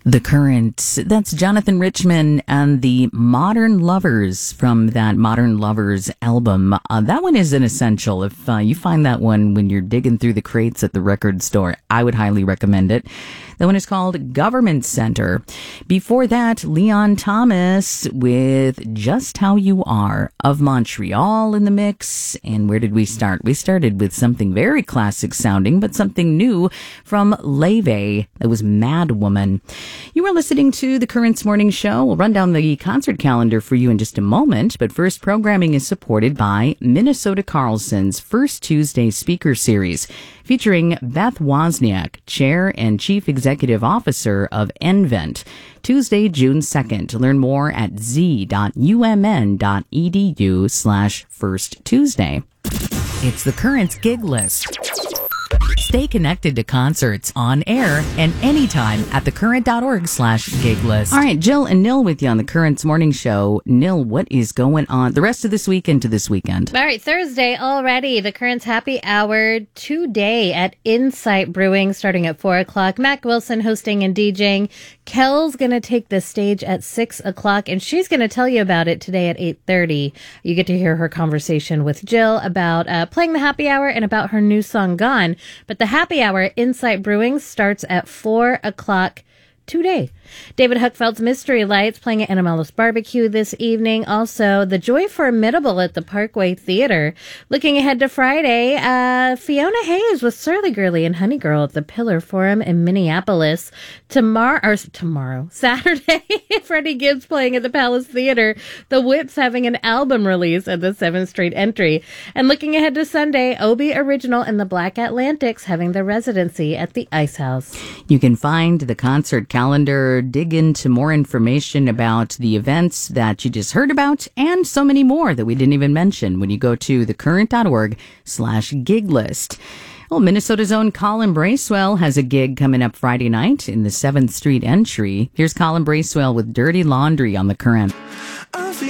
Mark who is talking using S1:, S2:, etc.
S1: The Current. That's Jonathan Richman and the Modern Lovers from that Modern Lovers album. That one is an essential. If you find that one when you're digging through the crates at the record store, I would highly recommend it. That one is called Government Center. Before that, Leon Thomas with Just How You Are of Montreal in the mix. And where did we start? We started with something very classic sounding, but something new from Leve. That was Mad Woman. You are listening to the Currents Morning Show. We'll run down the concert calendar for you in just a moment, but first, programming is supported by Minnesota Carlson's First Tuesday Speaker Series, featuring Beth Wozniak, Chair and Chief Executive Officer of nVent. Tuesday, June 2nd. Learn more at z.umn.edu/First Tuesday. It's the Currents Gig List. Stay connected to concerts on air and anytime at thecurrent.org/gig list. All right, Jill and Nil with you on the Currents Morning Show. Nil, what is going on the rest of this week into this weekend?
S2: All right, Thursday already. The Currents Happy Hour today at Insight Brewing starting at 4 o'clock. Mac Wilson hosting and DJing. Kel's going to take the stage at 6 o'clock, and she's going to tell you about it today at 8:30. You get to hear her conversation with Jill about playing the happy hour and about her new song, Gone. But the happy hour at Insight Brewing starts at 4 o'clock today. David Huckfeld's Mystery Lights playing at Animalis Barbecue this evening. Also, The Joy Formidable at the Parkway Theater. Looking ahead to Friday, Fiona Hayes with Surly Girly and Honey Girl at the Pillar Forum in Minneapolis. Saturday, Freddie Gibbs playing at the Palace Theater. The Whips having an album release at the 7th Street Entry. And looking ahead to Sunday, Obi Original and the Black Atlantics having their residency at the Ice House.
S1: You can find the concert calendar, dig into more information about the events that you just heard about, and so many more that we didn't even mention when you go to thecurrent.org/gig list. Well, Minnesota's own Colin Bracewell has a gig coming up Friday night in the 7th Street Entry. Here's Colin Bracewell with Dirty Laundry on the Current.